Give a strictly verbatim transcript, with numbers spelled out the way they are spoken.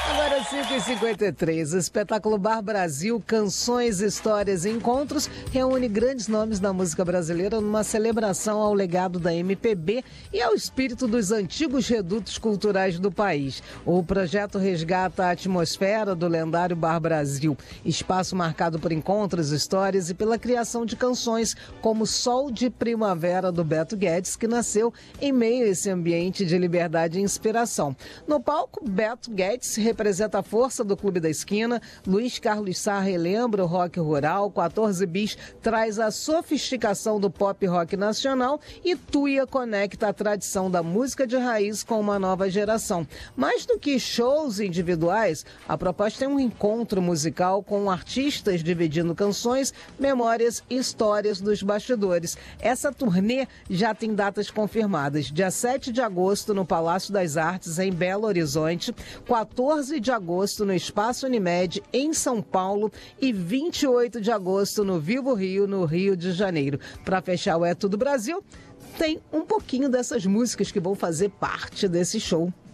Agora cinco e cinquenta e três, o espetáculo Bar Brasil, Canções, Histórias e Encontros reúne grandes nomes da música brasileira numa celebração ao legado da M P B e ao espírito dos antigos redutos culturais do país. O projeto resgata a atmosfera do lendário Bar Brasil, espaço marcado por encontros, histórias e pela criação de canções como Sol de Primavera do Beto Guedes, que nasceu em meio a esse ambiente de liberdade e inspiração. No palco, Beto Guedes representa a força do Clube da Esquina, Luiz Carlos Sá relembra o rock rural, quatorze bis traz a sofisticação do pop rock nacional e Tuia conecta a tradição da música de raiz com uma nova geração. Mais do que shows individuais, a proposta é um encontro musical com artistas dividindo canções, memórias e histórias dos bastidores. Essa turnê já tem datas confirmadas, dia sete de agosto no Palácio das Artes, em Belo Horizonte, quatorze de agosto no Espaço Unimed, em São Paulo, e vinte e oito de agosto no Vivo Rio, no Rio de Janeiro. Para fechar o É Tudo Brasil, tem um pouquinho dessas músicas que vão fazer parte desse show.